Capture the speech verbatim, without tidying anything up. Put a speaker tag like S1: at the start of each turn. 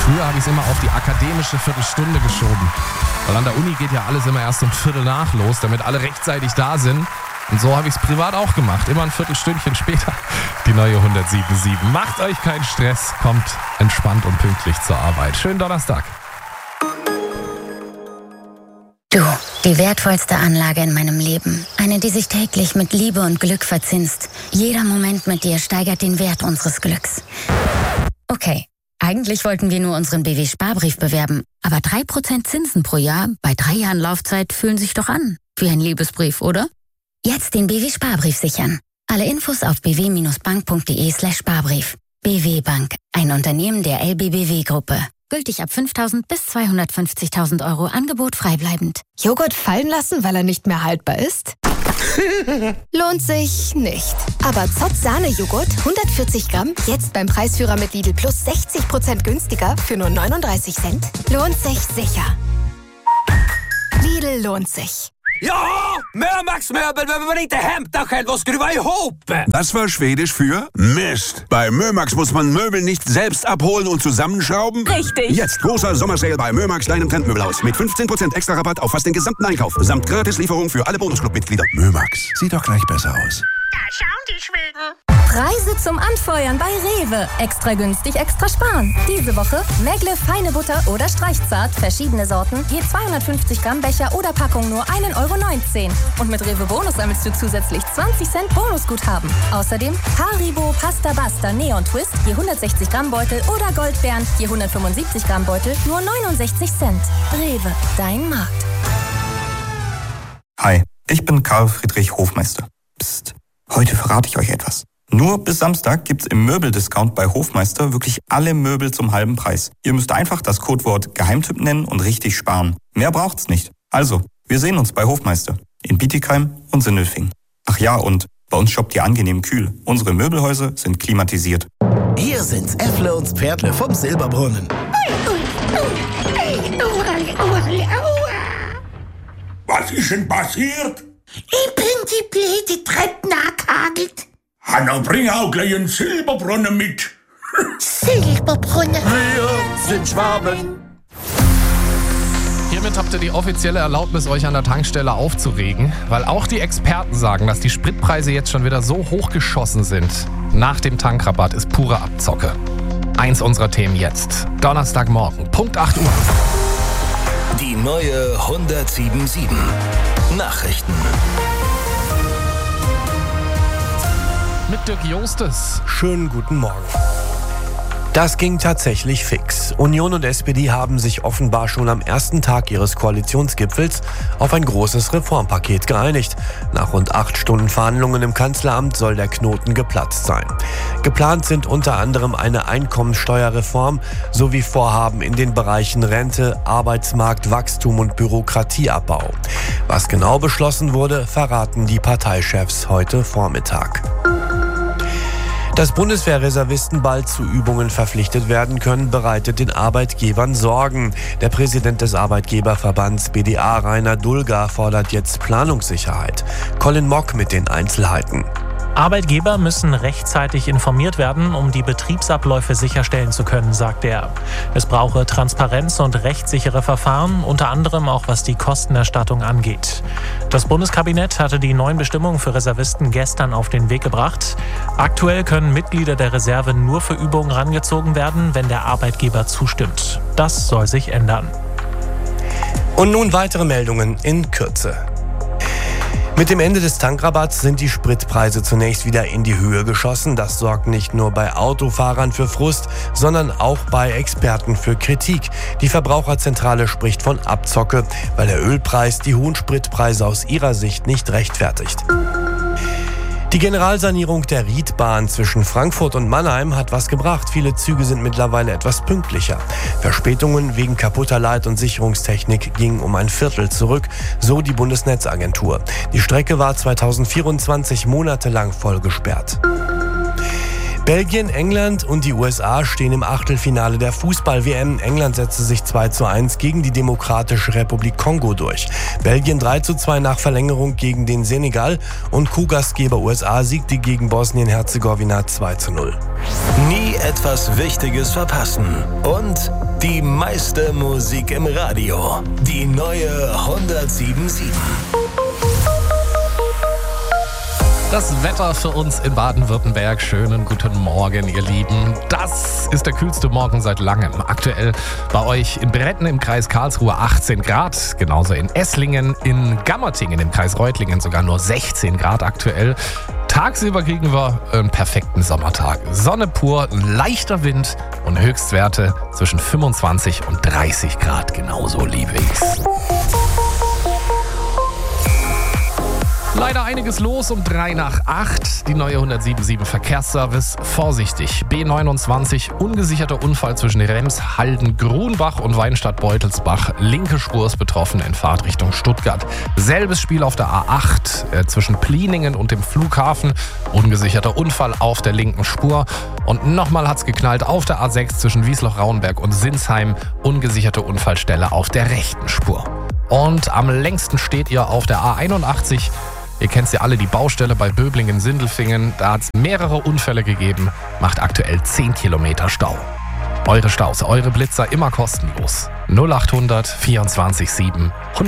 S1: Früher habe ich es immer auf die akademische Viertelstunde geschoben. Weil an der Uni geht ja alles immer erst um Viertel nach los, damit alle rechtzeitig da sind. Und so habe ich es privat auch gemacht. Immer ein Viertelstündchen später die neue hundertsieben Komma sieben. Macht euch keinen Stress, kommt entspannt und pünktlich zur Arbeit. Schönen Donnerstag.
S2: Du, die wertvollste Anlage in meinem Leben. Eine, die sich täglich mit Liebe und Glück verzinst. Jeder Moment mit dir steigert den Wert unseres Glücks. Okay, eigentlich wollten wir nur unseren B W-Sparbrief bewerben. Aber drei Prozent Zinsen pro Jahr bei drei Jahren Laufzeit fühlen sich doch an. Wie ein Liebesbrief, oder? Jetzt den B W-Sparbrief sichern. Alle Infos auf b w bindestrich bank punkt d e slash Sparbrief. B W Bank, ein Unternehmen der L B B W-Gruppe. Gültig ab fünftausend bis zweihundertfünfzigtausend Euro, Angebot freibleibend.
S3: Joghurt fallen lassen, weil er nicht mehr haltbar ist? Lohnt sich nicht. Aber Zott Sahne-Joghurt, hundertvierzig Gramm, jetzt beim Preisführer mit Lidl Plus sechzig Prozent günstiger für nur neununddreißig Cent. Lohnt sich sicher. Lidl lohnt sich.
S4: Ja, Mömax-Möbel behöver man inte hämta själv och skruva ihop.
S5: Das war Schwedisch für Mist. Bei Mömax muss man Möbel nicht selbst abholen und zusammenschrauben.
S3: Richtig.
S5: Jetzt großer Sommersale bei Mömax, deinem Trendmöbelhaus. Mit fünfzehn Prozent extra Rabatt auf fast den gesamten Einkauf. Samt Gratislieferung für alle Bonusclub-Mitglieder. Mömax, sieht doch gleich besser aus.
S6: Da schauen die Schweden.
S3: Preise zum Anfeuern bei Rewe. Extra günstig, extra sparen. Diese Woche Megle feine Butter oder Streichzart, verschiedene Sorten, je zweihundertfünfzig Gramm Becher oder Packung nur ein Euro neunzehn. Und mit Rewe Bonus sammelst du zusätzlich zwanzig Cent Bonusguthaben. Außerdem Haribo Pasta Basta Neon Twist, je hundertsechzig Gramm Beutel oder Goldbeeren, je hundertfünfundsiebzig Gramm Beutel, nur neunundsechzig Cent. Rewe, dein Markt.
S7: Hi, ich bin Karl Friedrich Hofmeister. Psst, heute verrate ich euch etwas. Nur bis Samstag gibt's im Möbeldiscount bei Hofmeister wirklich alle Möbel zum halben Preis. Ihr müsst einfach das Codewort Geheimtipp nennen und richtig sparen. Mehr braucht's nicht. Also, wir sehen uns bei Hofmeister in Bietigheim und Sindelfingen. Ach ja, und bei uns shoppt ihr angenehm kühl. Unsere Möbelhäuser sind klimatisiert.
S8: Hier sind's Äffle und Pferdle vom Silberbrunnen.
S9: Was ist denn passiert?
S6: Ich bin die blöde Treppe nachgehagelt.
S9: Hanna, bring auch gleich einen Silberbrunnen mit.
S6: Silberbrunnen.
S9: Wir sind Schwaben.
S1: Hiermit habt ihr die offizielle Erlaubnis, euch an der Tankstelle aufzuregen, weil auch die Experten sagen, dass die Spritpreise jetzt schon wieder so hochgeschossen sind. Nach dem Tankrabatt ist pure Abzocke. Eins unserer Themen jetzt. Donnerstagmorgen, Punkt acht Uhr.
S8: Die neue hundertsieben Komma sieben. Nachrichten.
S1: Mit Dirk Jostes.
S10: Schönen guten Morgen. Das ging tatsächlich fix. Union und S P D haben sich offenbar schon am ersten Tag ihres Koalitionsgipfels auf ein großes Reformpaket geeinigt. Nach rund acht Stunden Verhandlungen im Kanzleramt soll der Knoten geplatzt sein. Geplant sind unter anderem eine Einkommensteuerreform sowie Vorhaben in den Bereichen Rente, Arbeitsmarkt, Wachstum und Bürokratieabbau. Was genau beschlossen wurde, verraten die Parteichefs heute Vormittag. Dass Bundeswehrreservisten bald zu Übungen verpflichtet werden können, bereitet den Arbeitgebern Sorgen. Der Präsident des Arbeitgeberverbands B D A, Rainer Dulger, fordert jetzt Planungssicherheit. Colin Mock mit den Einzelheiten.
S11: Arbeitgeber müssen rechtzeitig informiert werden, um die Betriebsabläufe sicherstellen zu können, sagt er. Es brauche Transparenz und rechtssichere Verfahren, unter anderem auch was die Kostenerstattung angeht. Das Bundeskabinett hatte die neuen Bestimmungen für Reservisten gestern auf den Weg gebracht. Aktuell können Mitglieder der Reserve nur für Übungen rangezogen werden, wenn der Arbeitgeber zustimmt. Das soll sich ändern.
S10: Und nun weitere Meldungen in Kürze. Mit dem Ende des Tankrabatts sind die Spritpreise zunächst wieder in die Höhe geschossen. Das sorgt nicht nur bei Autofahrern für Frust, sondern auch bei Experten für Kritik. Die Verbraucherzentrale spricht von Abzocke, weil der Ölpreis die hohen Spritpreise aus ihrer Sicht nicht rechtfertigt. Die Generalsanierung der Riedbahn zwischen Frankfurt und Mannheim hat was gebracht. Viele Züge sind mittlerweile etwas pünktlicher. Verspätungen wegen kaputter Leit- und Sicherungstechnik gingen um ein Viertel zurück, so die Bundesnetzagentur. Die Strecke war zweitausendvierundzwanzig monatelang voll gesperrt. Belgien, England und die U S A stehen im Achtelfinale der Fußball-W M. England setzte sich zwei zu eins gegen die Demokratische Republik Kongo durch. Belgien drei zu zwei nach Verlängerung gegen den Senegal und Co-Gastgeber U S A siegte gegen Bosnien-Herzegowina zwei zu null.
S8: Nie etwas Wichtiges verpassen. Und die meiste Musik im Radio. Die neue hundertsieben Komma sieben.
S1: Das Wetter für uns in Baden-Württemberg. Schönen guten Morgen, ihr Lieben. Das ist der kühlste Morgen seit langem. Aktuell bei euch in Bretten im Kreis Karlsruhe achtzehn Grad. Genauso in Esslingen, in Gammertingen im Kreis Reutlingen sogar nur sechzehn Grad aktuell. Tagsüber kriegen wir einen perfekten Sommertag. Sonne pur, leichter Wind und Höchstwerte zwischen fünfundzwanzig und dreißig Grad. Genauso liebe ich's. Leider einiges los um drei nach acht. Die neue hundertsieben Komma sieben Verkehrsservice. Vorsichtig. B neunundzwanzig. Ungesicherter Unfall zwischen Remshalden, Grunbach und Weinstadt-Beutelsbach. Linke Spur ist betroffen in Fahrtrichtung Stuttgart. Selbes Spiel auf der A acht äh, zwischen Pliningen und dem Flughafen. Ungesicherter Unfall auf der linken Spur. Und nochmal hat's geknallt auf der A sechs zwischen Wiesloch-Rauenberg und Sinsheim. Ungesicherte Unfallstelle auf der rechten Spur. Und am längsten steht ihr auf der A einundachtzig. Ihr kennt ja alle, die Baustelle bei Böblingen-Sindelfingen. Da hat es mehrere Unfälle gegeben, macht aktuell zehn Kilometer Stau. Eure Staus, eure Blitzer immer kostenlos. null achthundert vierundzwanzig sieben